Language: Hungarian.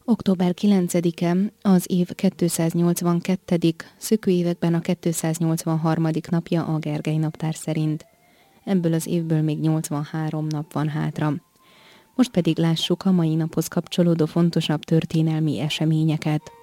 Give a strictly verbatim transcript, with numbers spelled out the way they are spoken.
október kilencedike az év kétszáznyolcvankettedik szökő években a kétszáznyolcvanharmadik napja a Gergely naptár szerint. Ebből az évből még nyolcvanhárom nap van hátra. Most pedig lássuk a mai naphoz kapcsolódó fontosabb történelmi eseményeket.